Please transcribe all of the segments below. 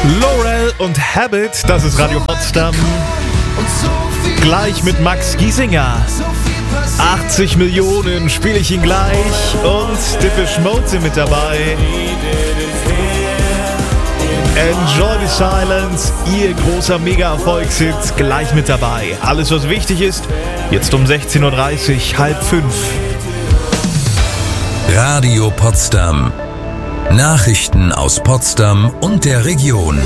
Laurel und Habit, das ist Radio Potsdam. Gleich mit Max Giesinger. 80 Millionen spiele ich ihn gleich und Depeche Mode sind mit dabei. Enjoy the Silence, ihr großer Mega-Erfolgshit, gleich mit dabei. Alles, was wichtig ist, jetzt um 16.30 Uhr, 4:30. Radio Potsdam. Nachrichten aus Potsdam und der Region.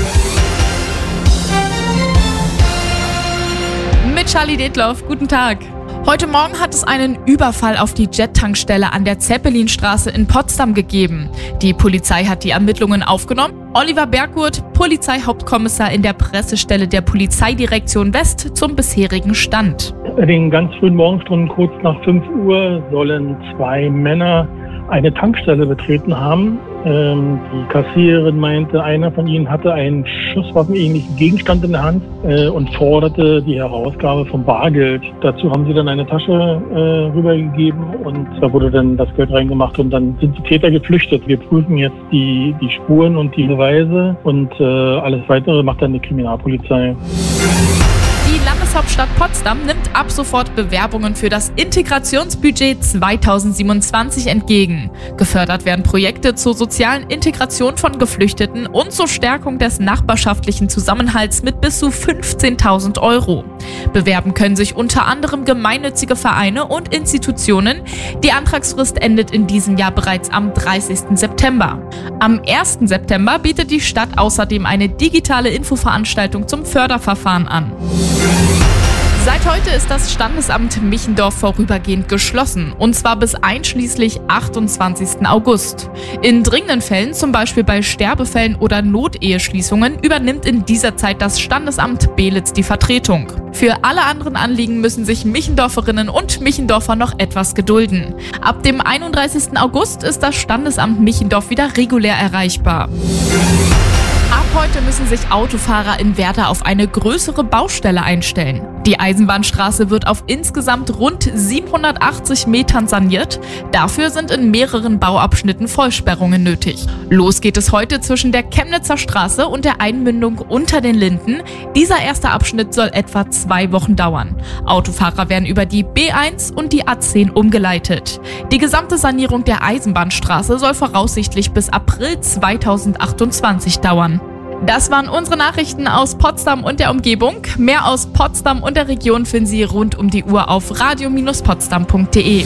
Mit Charlie Detloff, guten Tag. Heute Morgen hat es einen Überfall auf die Jet-Tankstelle an der Zeppelinstraße in Potsdam gegeben. Die Polizei hat die Ermittlungen aufgenommen. Oliver Bergurt, Polizeihauptkommissar in der Pressestelle der Polizeidirektion West zum bisherigen Stand. In den ganz frühen Morgenstunden, kurz nach 5 Uhr, sollen 2 Männer eine Tankstelle betreten haben. Die Kassiererin meinte, einer von ihnen hatte einen schusswaffenähnlichen Gegenstand in der Hand und forderte die Herausgabe von Bargeld. Dazu haben sie dann eine Tasche rübergegeben und da wurde dann das Geld reingemacht und dann sind die Täter geflüchtet. Wir prüfen jetzt die Spuren und die Beweise und alles Weitere macht dann die Kriminalpolizei. Die Landeshauptstadt Potsdam nimmt ab sofort Bewerbungen für das Integrationsbudget 2027 entgegen. Gefördert werden Projekte zur sozialen Integration von Geflüchteten und zur Stärkung des nachbarschaftlichen Zusammenhalts mit bis zu 15.000 Euro. Bewerben können sich unter anderem gemeinnützige Vereine und Institutionen. Die Antragsfrist endet in diesem Jahr bereits am 30. September. Am 1. September bietet die Stadt außerdem eine digitale Infoveranstaltung zum Förderverfahren an. Seit heute ist das Standesamt Michendorf vorübergehend geschlossen, und zwar bis einschließlich 28. August. In dringenden Fällen, zum Beispiel bei Sterbefällen oder Noteheschließungen, übernimmt in dieser Zeit das Standesamt Beelitz die Vertretung. Für alle anderen Anliegen müssen sich Michendorferinnen und Michendorfer noch etwas gedulden. Ab dem 31. August ist das Standesamt Michendorf wieder regulär erreichbar. Ab heute müssen sich Autofahrer in Werder auf eine größere Baustelle einstellen. Die Eisenbahnstraße wird auf insgesamt rund 780 Metern saniert. Dafür sind in mehreren Bauabschnitten Vollsperrungen nötig. Los geht es heute zwischen der Chemnitzer Straße und der Einmündung unter den Linden. Dieser erste Abschnitt soll etwa 2 Wochen dauern. Autofahrer werden über die B1 und die A10 umgeleitet. Die gesamte Sanierung der Eisenbahnstraße soll voraussichtlich bis April 2028 dauern. Das waren unsere Nachrichten aus Potsdam und der Umgebung. Mehr aus Potsdam und der Region finden Sie rund um die Uhr auf radio-potsdam.de.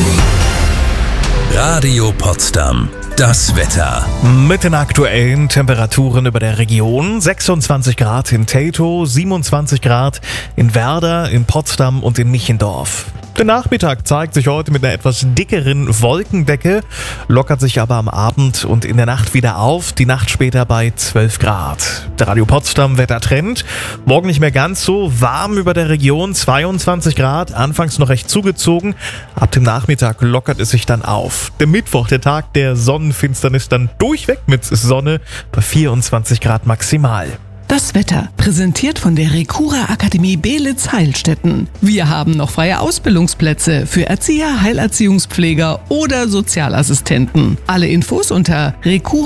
Radio Potsdam. Das Wetter. Mit den aktuellen Temperaturen über der Region: 26 Grad in Teltow, 27 Grad in Werder, in Potsdam und in Michendorf. Der Nachmittag zeigt sich heute mit einer etwas dickeren Wolkendecke, lockert sich aber am Abend und in der Nacht wieder auf, die Nacht später bei 12 Grad. Der Radio Potsdam Wettertrend: morgen nicht mehr ganz so warm über der Region, 22 Grad, anfangs noch recht zugezogen, ab dem Nachmittag lockert es sich dann auf. Der Mittwoch, der Tag der Sonnenfinsternis, dann durchweg mit Sonne bei 24 Grad maximal. Das Wetter, präsentiert von der Recura Akademie Beelitz-Heilstätten. Wir haben noch freie Ausbildungsplätze für Erzieher, Heilerziehungspfleger oder Sozialassistenten. Alle Infos unter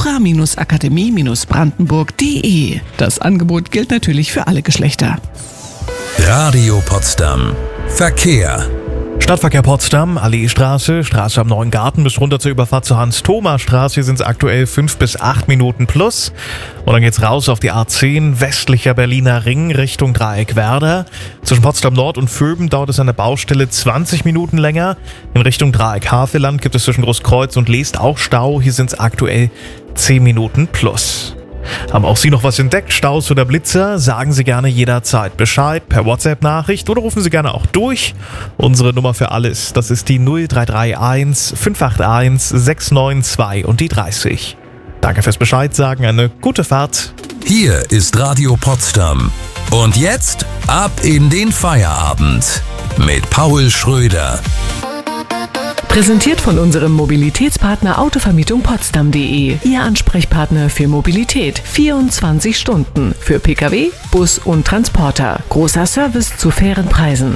recura-akademie-brandenburg.de. Das Angebot gilt natürlich für alle Geschlechter. Radio Potsdam. Verkehr. Stadtverkehr Potsdam, Alleestraße, Straße am Neuen Garten bis runter zur Überfahrt zur Hans-Thoma-Straße. Hier sind es aktuell 5 bis 8 Minuten plus. Und dann geht's raus auf die A10, westlicher Berliner Ring, Richtung Dreieck Werder. Zwischen Potsdam Nord und Vöben dauert es an der Baustelle 20 Minuten länger. In Richtung Dreieck Havelland gibt es zwischen Großkreuz und Leest auch Stau. Hier sind es aktuell 10 Minuten plus. Haben auch Sie noch was entdeckt, Staus oder Blitzer? Sagen Sie gerne jederzeit Bescheid per WhatsApp-Nachricht oder rufen Sie gerne auch durch. Unsere Nummer für alles, das ist die 0331 581 692 und die 30. Danke fürs Bescheid sagen, eine gute Fahrt. Hier ist Radio Potsdam. Und jetzt ab in den Feierabend mit Paul Schröder. Präsentiert von unserem Mobilitätspartner Autovermietung Potsdam.de. Ihr Ansprechpartner für Mobilität. 24 Stunden. Für Pkw, Bus und Transporter. Großer Service zu fairen Preisen.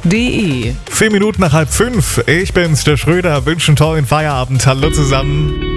Autovermietung-potsdam.de. 4 Minuten nach 4:30. Ich bin's, der Schröder. Wünsche einen tollen Feierabend. Hallo zusammen.